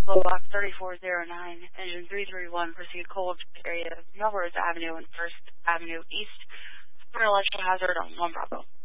Low box 3409, engine 331, proceed cold area, Melrose Avenue and 1st Avenue East, for an electrical hazard on 1 Bravo.